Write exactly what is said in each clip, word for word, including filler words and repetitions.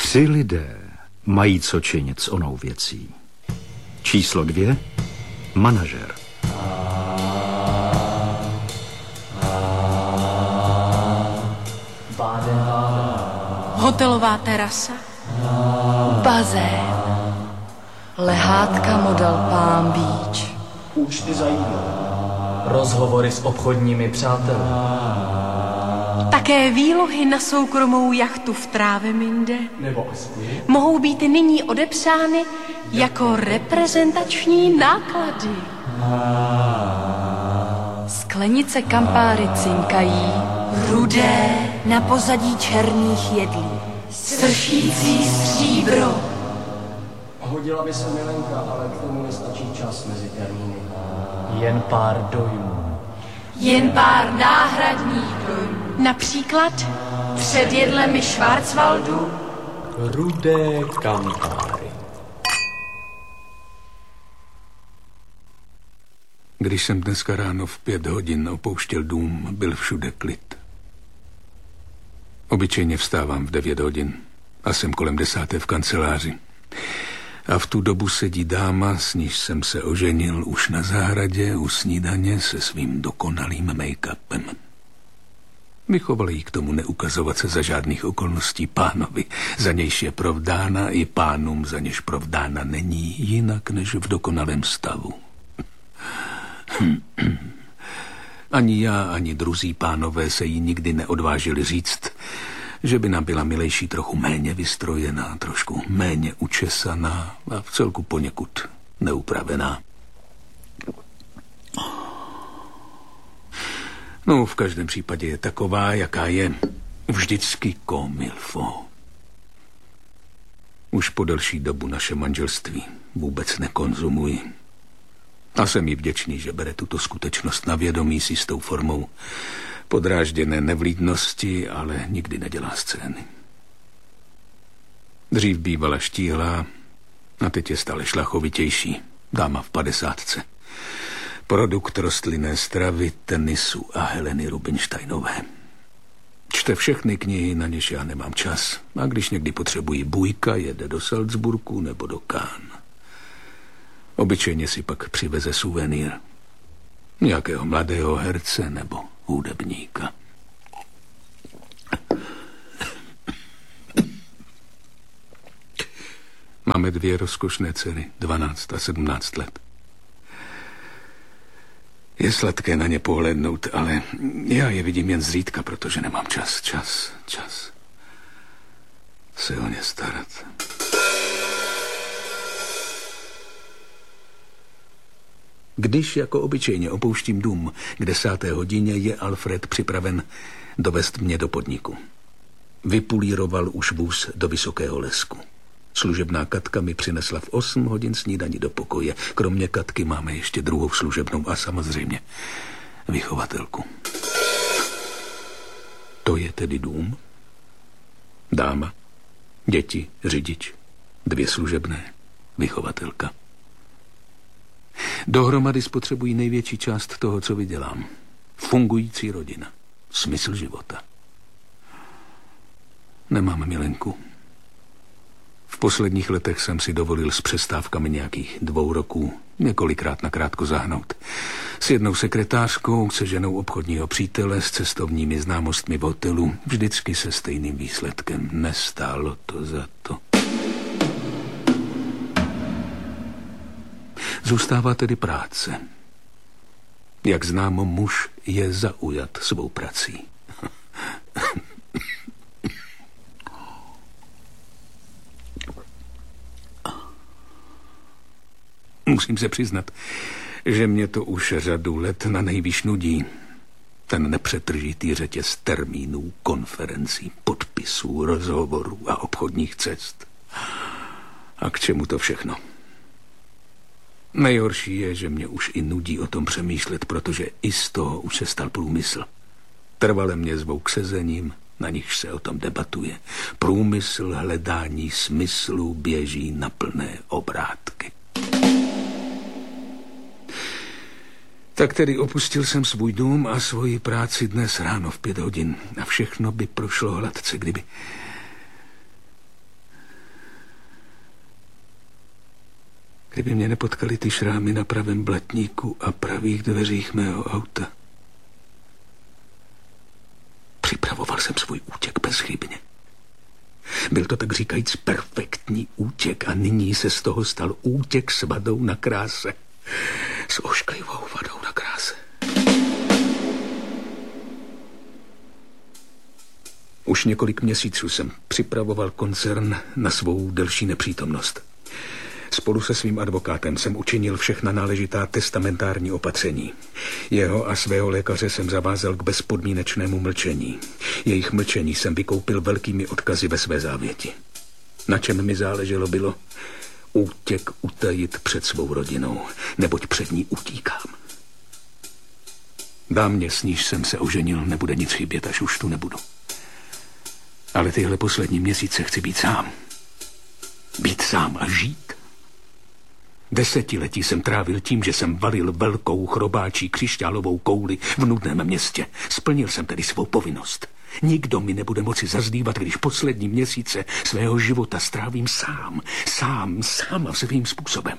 Tři lidé mají co činit s onou věcí. Číslo dvě. Manažer. Hotelová terasa. Bazén. Lehátka model Palm Beach. Účty za jídlo. Rozhovory s obchodními přáteli. Také výlohy na soukromou jachtu v Travemünde Nebo aspoň mohou být nyní odepsány jako reprezentační náklady. Sklenice Campari cinkají, rudé na pozadí černých jedlí. Sršící stříbro. hodila by se milenka, ale k tomu nestačí čas mezi termíny. Jen pár dojmů. Jen pár náhradních dojmů. Například před jedlemi Schwarzwaldu Rudé Campari. Když jsem dneska ráno v pět hodin opouštěl dům, byl všude klid. Obyčejně vstávám v devět hodin a jsem kolem desáté v kanceláři. A v tu dobu sedí dáma, s níž jsem se oženil už na zahradě u snídaně se svým dokonalým make-upem. Vychovali jí k tomu neukazovat se za žádných okolností pánovi, za nějž je provdána, i pánům, za něž provdána není, jinak než v dokonalém stavu. Ani já, ani druzí pánové se jí nikdy neodvážili říct, že by nám byla milejší trochu méně vystrojená, trošku méně učesaná a v celku poněkud neupravená. No, v každém případě je taková, jaká je, vždycky comme il faut. Už po delší dobu naše manželství vůbec nekonzumuji. A jsem jí vděčný, že bere tuto skutečnost na vědomí s jistou formou podrážděné nevlídnosti, ale nikdy nedělá scény. Dřív bývala štíhlá a teď je stále šlachovitější. Dáma v padesátce. Produkt rostlinné stravy, tenisu a Heleny Rubinsteinové. Čte všechny knihy, na něž já nemám čas. A když někdy potřebují bujka, jede do Salzburgu nebo do Cannes. Obyčejně si pak přiveze suvenýr. Nějakého mladého herce nebo hudebníka. Máme dvě rozkošné dcery, dvanáct a sedmnáct let. Je sladké na ně pohlédnout, ale já je vidím jen zřídka, protože nemám čas, čas, čas se o ně starat. Když jako obyčejně opouštím dům k desáté hodině, je Alfred připraven dovést mě do podniku. Vypulíroval už vůz do Vysokého Lesku. Služebná Katka mi přinesla v osm hodin snídani do pokoje. Kromě Katky máme ještě druhou služebnou a samozřejmě vychovatelku. To je tedy dům, dáma, děti, řidič, dvě služebné, vychovatelka. Dohromady spotřebují největší část toho, co vydělám. Fungující rodina. Smysl života. Nemám milenku. V posledních letech jsem si dovolil s přestávkami nějakých dvou roků několikrát nakrátko zahnout. S jednou sekretářkou, se ženou obchodního přítele, s cestovními známostmi v hotelu, vždycky se stejným výsledkem. Nestálo to za to. Zůstává tedy práce. Jak známo, muž je zaujat svou prací. Musím se přiznat, že mě to už řadu let na nejvýš nudí. Ten nepřetržitý řetěz termínů, konferencí, podpisů, rozhovorů a obchodních cest. A k čemu to všechno? Nejhorší je, že mě už i nudí o tom přemýšlet, protože i z toho už se stal průmysl. Trvale mě zvou k sezením, na nichž se o tom debatuje. Průmysl hledání smyslu běží na plné obrátky. Tak tedy opustil jsem svůj dům a svoji práci dnes ráno v pět hodin. A všechno by prošlo hladce, kdyby... Kdyby mě nepotkaly ty šrámy na pravém blatníku a pravých dveřích mého auta. Připravoval jsem svůj útěk bezchybně. Byl to tak říkajíc perfektní útěk a nyní se z toho stal útěk s vadou na kráse. S ošklivou vadou na kráse. Už několik měsíců jsem připravoval koncern na svou delší nepřítomnost. Spolu se svým advokátem jsem učinil všechna náležitá testamentární opatření. Jeho a svého lékaře jsem zavázal k bezpodmínečnému mlčení. Jejich mlčení jsem vykoupil velkými odkazy ve své závěti. Na čem mi záleželo bylo útěk utajit před svou rodinou, neboť před ní utíkám. Dámě, s níž jsem se oženil, nebude nic chybět, až už tu nebudu. Ale tyhle poslední měsíce chci být sám. Být sám a žít. Desetiletí jsem trávil tím, že jsem valil velkou chrobáčí křišťálovou kouli v nudném městě. Splnil jsem tedy svou povinnost. Nikdo mi nebude moci zazdívat, když poslední měsíce svého života strávím sám. Sám, sám a svým způsobem.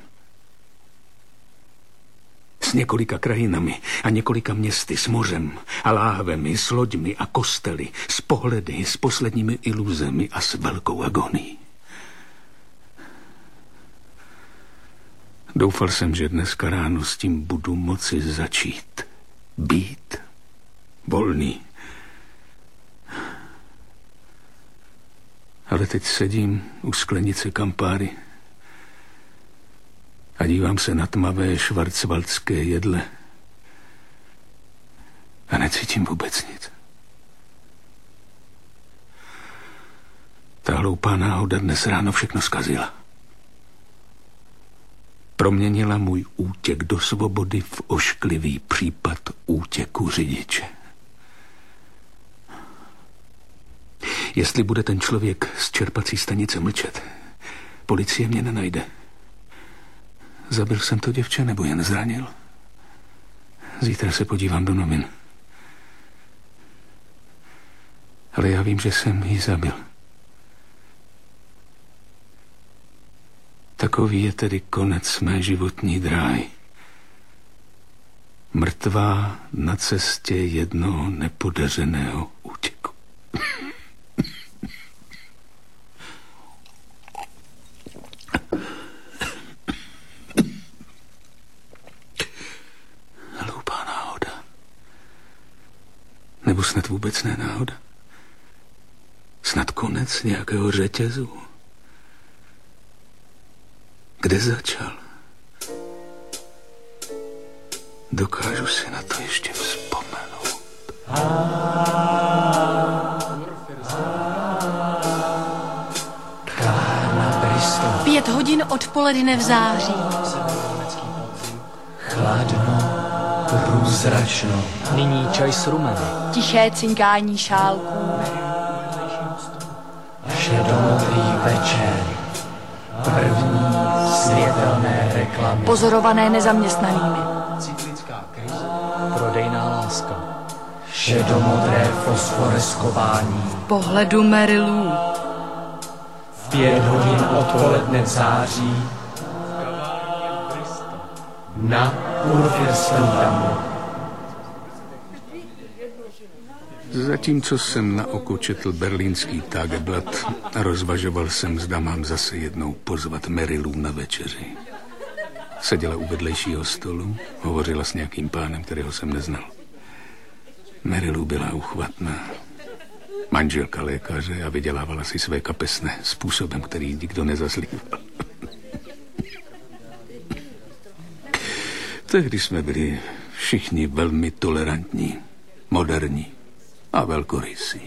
S několika krajinami a několika městy, s mořem a láhvemi, s loďmi a kostely, s pohledy, s posledními iluzemi a s velkou agonií. Doufal jsem, že dneska ráno s tím budu moci začít. Být volný. Ale teď sedím u sklenice Campari a dívám se na tmavé švarcvaldské jedle a necítím vůbec nic. Ta hloupá náhoda dnes ráno všechno zkazila. Proměnila můj útěk do svobody v ošklivý případ útěku řidiče. Jestli bude ten člověk z čerpací stanice mlčet, policie mě nenajde. Zabil jsem to děvče nebo jen zranil? Zítra se podívám do novin. Ale já vím, že jsem ji zabil. Takový je tedy konec mé životní dráhy. Mrtvá na cestě jednoho nepodařeného útěku. Hloupá náhoda. Nebo snad vůbec ne náhoda. Snad konec nějakého řetězu. Kde začal? Dokážu si na to ještě vzpomenout. Pět hodin odpoledne v září. Chladno, průzračno. Nyní čaj s rumem. Tiché cinkání šálků. Šedomodrý večer. První světelné reklamy. Pozorované nezaměstnanými. Cyklická krize. Prodejná láska. Šedomodré fosforeskování. Pohledu Marilů. Pět hodin odpoledne v září. Na Kurfürstendamu. Zatímco jsem na oko četl berlínský Tageblatt a rozvažoval jsem, zda mám zase jednou pozvat Marilu na večeři. Seděla u vedlejšího stolu, hovořila s nějakým pánem, kterého jsem neznal. Marilu byla uchvatná. Manželka lékaře a vydělávala si své kapesné způsobem, který nikdo nezazlíval. Tehdy jsme byli všichni velmi tolerantní, moderní a velkorysí.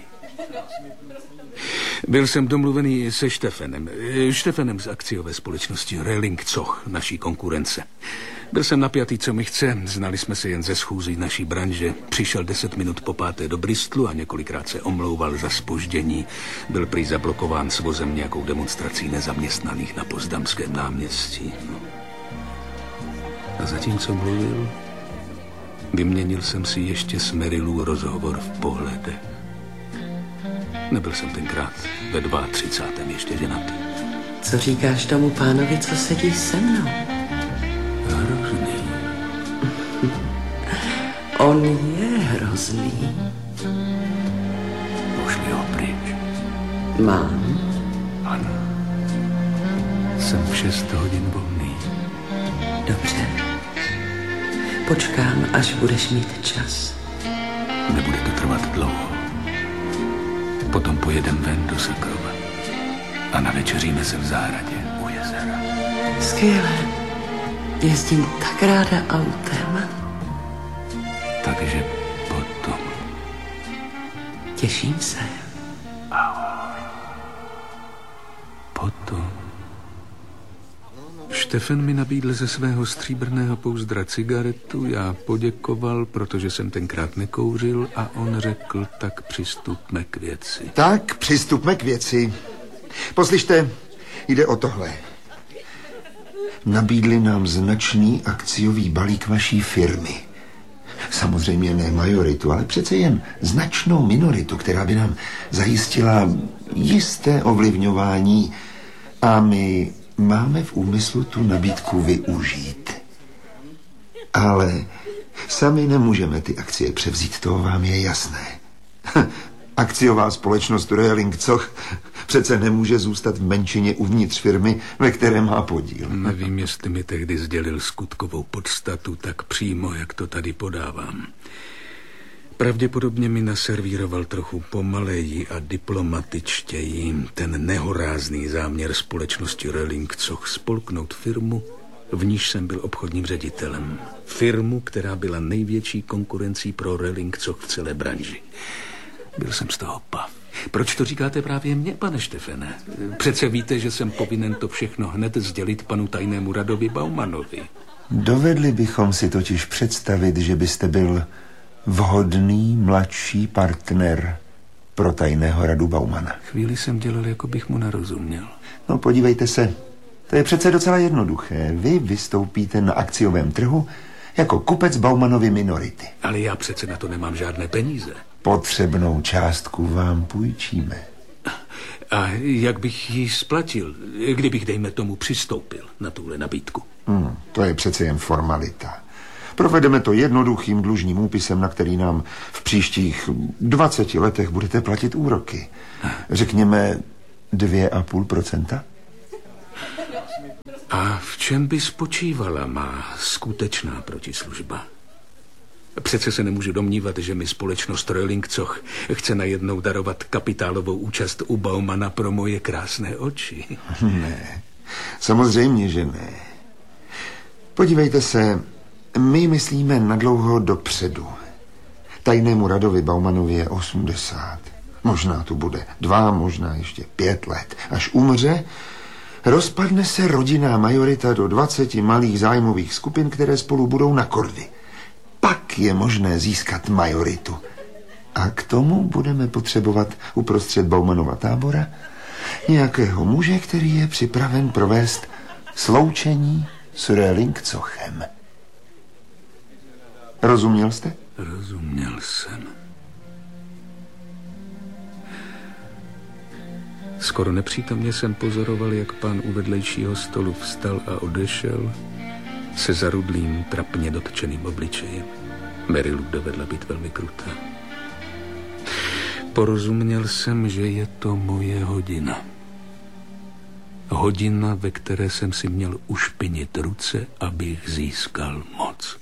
Byl jsem domluvený se Štefenem. Štefenem z akciové společnosti Relling Zoch, naší konkurence. Byl jsem napjatý, co mi chce. Znali jsme se jen ze schůzí naší branže. Přišel deset minut po páté do Bristolu a několikrát se omlouval za zpoždění. Byl prý zablokován s vozem nějakou demonstrací nezaměstnaných na Potsdamském náměstí. A zatímco mluvil, vyměnil jsem si ještě s Marilou rozhovor v pohledech. Nebyl jsem tenkrát ve třicátém druhém ještě ženatý. Co říkáš tomu pánovi, co sedí se mnou? On je hrozný. Pošli ho pryč. Mám. Ano. Jsem v šest hodin volný. Dobře. Počkám, až budeš mít čas. Nebude to trvat dlouho. Potom pojedem ven do Sakrova. A navečeříme se v zahradě u jezera. Skvěle. Jezdím tak ráda autem. Takže potom. Těším se. Ahoj. Potom. Štefan mi nabídl ze svého stříbrného pouzdra cigaretu, já poděkoval, protože jsem tenkrát nekouřil, a on řekl, tak přistupme k věci. Tak, přistupme k věci. Poslyšte, jde o tohle. Nabídli nám značný akciový balík vaší firmy. Samozřejmě ne majoritu, ale přece jen značnou minoritu, která by nám zajistila jisté ovlivňování, a my máme v úmyslu tu nabídku využít. Ale sami nemůžeme ty akcie převzít, to vám je jasné. Akciová společnost Röhling Zoch přece nemůže zůstat v menšině uvnitř firmy, ve které má podíl. Nevím, jestli mi tehdy sdělil skutkovou podstatu tak přímo, jak to tady podávám. Pravděpodobně mi naservíroval trochu pomaleji a diplomatičtěji ten nehorázný záměr společnosti Röhling Zoch spolknout firmu, v níž jsem byl obchodním ředitelem. Firmu, která byla největší konkurencí pro Röhling Zoch v celé branži. Byl jsem z toho pav. Proč to říkáte právě mně, pane Štefane? Přece víte, že jsem povinen to všechno hned sdělit panu tajnému radovi Baumanovi. Dovedli bychom si totiž představit, že byste byl vhodný mladší partner pro tajného radu Baumana. Chvíli jsem dělal, jako bych mu narozuměl. No podívejte se, to je přece docela jednoduché. Vy vystoupíte na akciovém trhu jako kupec Baumanovy minority. Ale já přece na to nemám žádné peníze. Potřebnou částku vám půjčíme. A jak bych ji splatil, kdybych, dejme tomu, přistoupil na tuhle nabídku? Hmm, to je přece jen formalita. Provedeme to jednoduchým dlužním úpisem, na který nám v příštích dvaceti letech budete platit úroky. Řekněme dvě a půl procenta. A v čem by spočívala má skutečná protislužba? Přece se nemůžu domnívat, že mi společnost Röhling Zoch chce najednou darovat kapitálovou účast u Baumana pro moje krásné oči. Ne, samozřejmě, že ne. Podívejte se, my myslíme nadlouho dopředu. Tajnému radovi Baumanovi je osmdesát. Možná tu bude dva, možná ještě pět let. Až umře, rozpadne se rodinná majorita do dvaceti malých zájmových skupin, které spolu budou na kordy. Pak je možné získat majoritu. A k tomu budeme potřebovat uprostřed Baumanova tábora nějakého muže, který je připraven provést sloučení s Röhling Zochem. Rozuměl jste? Rozuměl jsem. Skoro nepřítomně jsem pozoroval, jak pán u vedlejšího stolu vstal a odešel se zarudlým, trapně dotčeným obličejem. Marilu dovedla být velmi krutá. Porozuměl jsem, že je to moje hodina. Hodina, ve které jsem si měl ušpinit ruce, abych získal moc.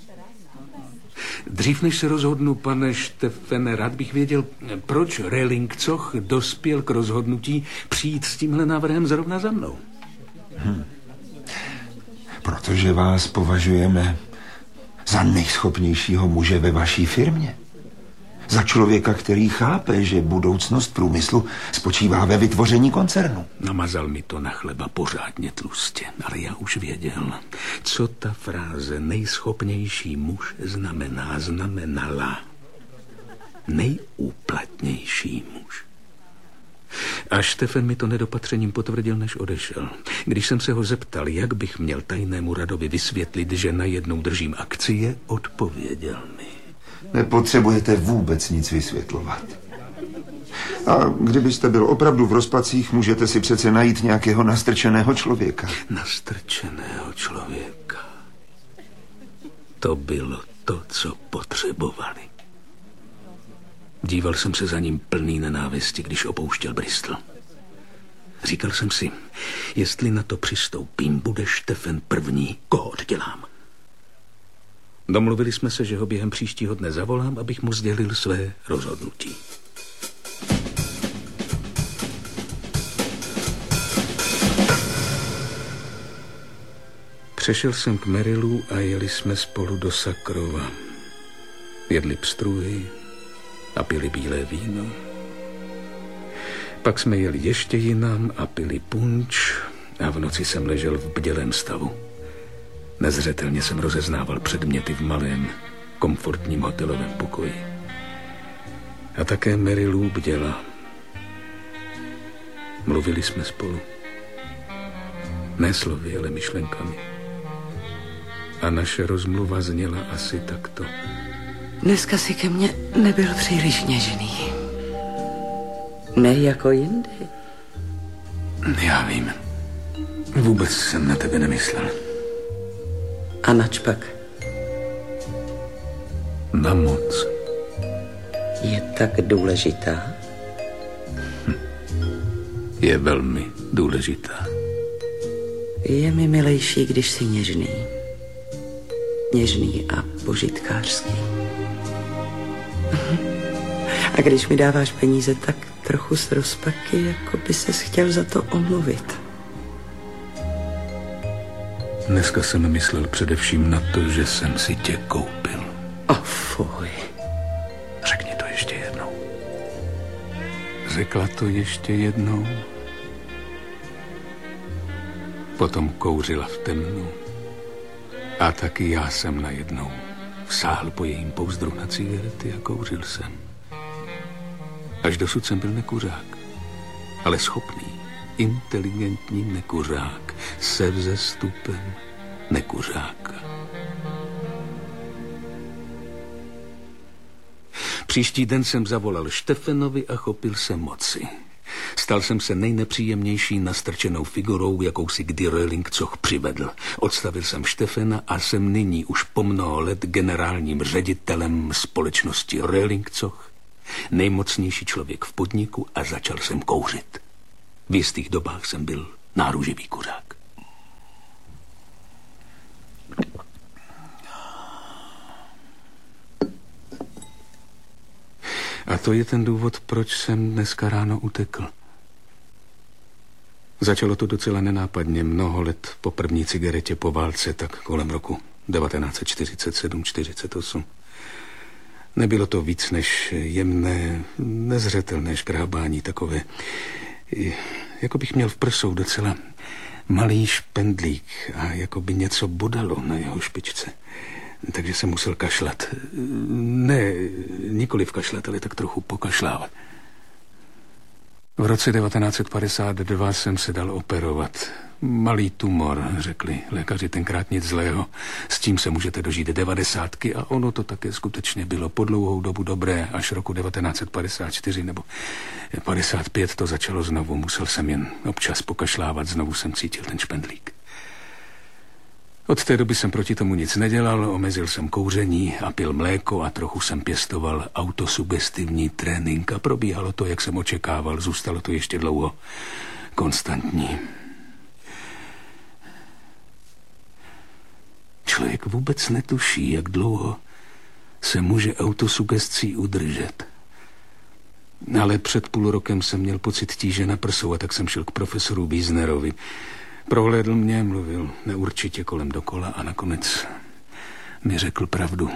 Dřív než se rozhodnu, pane Štefane, rád bych věděl, proč Röhling Zoch dospěl k rozhodnutí přijít s tímhle návrhem zrovna za mnou. Hm. Protože vás považujeme za nejschopnějšího muže ve vaší firmě. Za člověka, který chápe, že budoucnost průmyslu spočívá ve vytvoření koncernu. Namazal mi to na chleba pořádně tlustě, ale já už věděl, co ta fráze nejschopnější muž znamená, znamenala. Nejúplatnější muž. A Štefan mi to nedopatřením potvrdil, než odešel. Když jsem se ho zeptal, jak bych měl tajnému radovi vysvětlit, že najednou držím akcie, odpověděl mi. Nepotřebujete vůbec nic vysvětlovat. A kdybyste byl opravdu v rozpacích, můžete si přece najít nějakého nastrčeného člověka. Nastrčeného člověka. To bylo to, co potřebovali. Díval jsem se za ním plný nenávisti, když opouštěl Bristol. Říkal jsem si, jestli na to přistoupím, bude Štefan první, koho oddělám. Domluvili jsme se, že ho během příštího dne zavolám, abych mu sdělil své rozhodnutí. Přešel jsem k Merilu a jeli jsme spolu do Sakrova. Jedli pstruhy a pili bílé víno. Pak jsme jeli ještě jinam a pili punč a v noci jsem ležel v bdělém stavu. Nezřetelně jsem rozeznával předměty v malém, komfortním hotelovém pokoji. A také Merilu bděla. Mluvili jsme spolu. Ne slovy, ale myšlenkami. A naše rozmluva zněla asi takto. Dneska si ke mně nebyl příliš něžný. Ne jako jindy. Já vím. Vůbec jsem na tebe nemyslel. A nač pak? Na moc. Je tak důležitá? Hm. Je velmi důležitá. Je mi milejší, když jsi něžný. Něžný a požitkářský. A když mi dáváš peníze, tak trochu z rozpaky, jako by ses chtěl za to omluvit. Dneska jsem myslel především na to, že jsem si tě koupil. O, fuj. Řekni to ještě jednou. Řekla to ještě jednou. Potom kouřila v temnu. A taky já jsem najednou vsáhl po jejím pouzdru na cigarety a kouřil jsem. Až dosud jsem byl nekuřák, ale schopný, inteligentní nekuřák se vzestupem nekuřáka. Příští den jsem zavolal Štefanovi a chopil se moci. Stal jsem se nejnepříjemnější nastrčenou figurou, jakou si kdy Röhlingcoch přivedl. Odstavil jsem Štefana a jsem nyní už po mnoho let generálním ředitelem společnosti Röhlingcoch, nejmocnější člověk v podniku, a začal jsem kouřit. V jistých dobách jsem byl náruživý kuřák. A to je ten důvod, proč jsem dneska ráno utekl. Začalo to docela nenápadně, mnoho let po první cigaretě po válce, tak kolem roku devatenáct set čtyřicet sedm čtyřicet osm. Nebylo to víc než jemné, nezřetelné škrábání, takové, jako bych měl v prsou docela malý špendlík a jako by něco bodalo na jeho špičce. Takže jsem musel kašlat. Ne, nikoliv kašlat, ale tak trochu pokašlávat. V roce devatenáct set padesát dva jsem se dal operovat. Malý tumor, řekli lékaři, tenkrát nic zlého. S tím se můžete dožít devadesátky a ono to také skutečně bylo po dlouhou dobu dobré. Až roku devatenáct set padesát čtyři nebo padesát pět to začalo znovu. Musel jsem jen občas pokašlávat, znovu jsem cítil ten špendlík. Od té doby jsem proti tomu nic nedělal, omezil jsem kouření a pil mléko a trochu jsem pěstoval autosugestivní trénink a probíhalo to, jak jsem očekával, zůstalo to ještě dlouho konstantní. Člověk vůbec netuší, jak dlouho se může autosugestcí udržet. Ale před půl rokem jsem měl pocit tíže na prsou a tak jsem šel k profesoru Wiesnerovi. Prohlédl mě, mluvil neurčitě kolem dokola a nakonec mi řekl pravdu.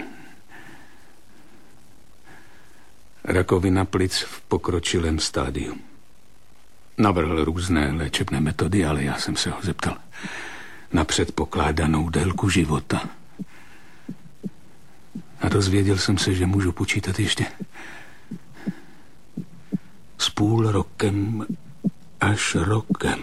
Rakovina plic v pokročilém stádiu. Navrhl různé léčebné metody, ale já jsem se ho zeptal na předpokládanou délku života. A dozvěděl jsem se, že můžu počítat ještě s půl rokem až rokem.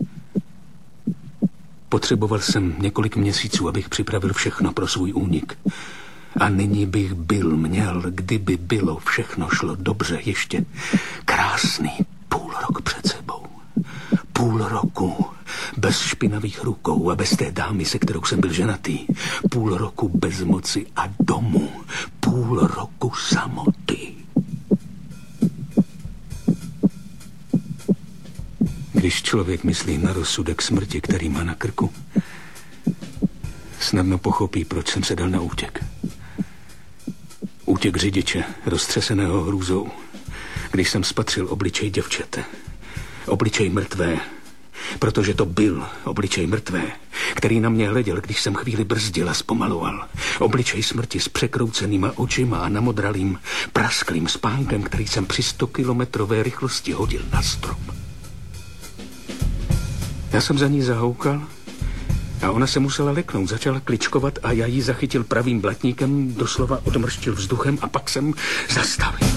Potřeboval jsem několik měsíců, abych připravil všechno pro svůj únik. A nyní bych byl měl, kdyby bylo všechno šlo dobře, ještě krásný půl rok před sebou. Půl roku bez bez špinavých rukou a bez té dámy, se kterou jsem byl ženatý. Půl roku bez moci a domu. Půl roku samoty. Když člověk myslí na rozsudek smrti, který má na krku, snadno pochopí, proč jsem se dal na útěk. Útěk řidiče, roztřeseného hrůzou, když jsem spatřil obličej děvčete. Obličej mrtvé, protože to byl obličej mrtvé, který na mě hleděl, když jsem chvíli brzdil a zpomaloval. Obličej smrti s překroucenýma očima a namodralým, prasklým spánkem, který jsem při stokilometrové rychlosti hodil na strom. Já jsem za ní zahoukal a ona se musela leknout, začala kličkovat a já ji zachytil pravým blatníkem, doslova odmrštil vzduchem a pak jsem zastavil.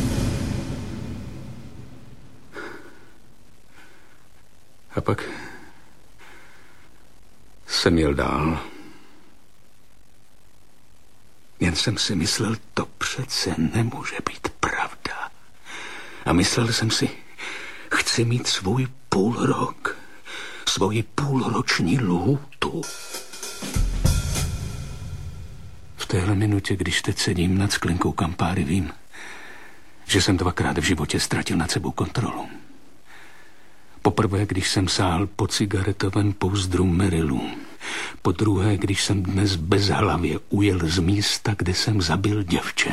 A pak jsem jel dál. Jen jsem si myslel, to přece nemůže být pravda. A myslel jsem si, chci mít svůj půl rok, svoji půlroční lhůtu. V téhle minutě, když teď sedím nad sklenkou Campari, vím, že jsem dvakrát v životě ztratil nad sebou kontrolu. Poprvé, když jsem sáhl po cigaretovém pouzdru Merilu. Po druhé, když jsem dnes bezhlavě ujel z místa, kde jsem zabil děvče.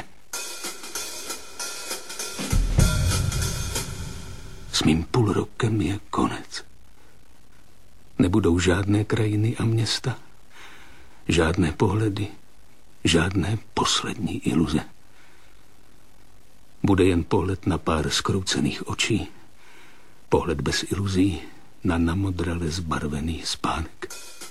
S mým půl rokem je konec. Nebudou žádné krajiny a města, žádné pohledy, žádné poslední iluze. Bude jen pohled na pár skroucených očí, pohled bez iluzí na namodrale zbarvený spánek.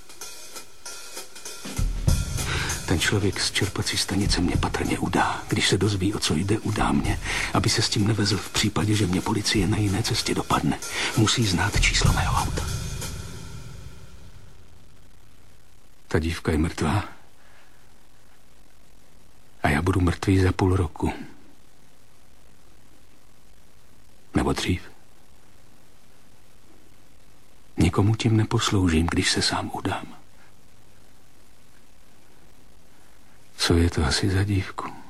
Ten člověk z čerpací stanice mě patrně udá. Když se dozví, o co jde, udá mě, aby se s tím nevezl v případě, že mě policie na jiné cestě dopadne. Musí znát číslo mého auta. Ta dívka je mrtvá a já budu mrtvý za půl roku. Nebo dřív. Nikomu tím neposloužím, když se sám udám. Co je to asi za dívku?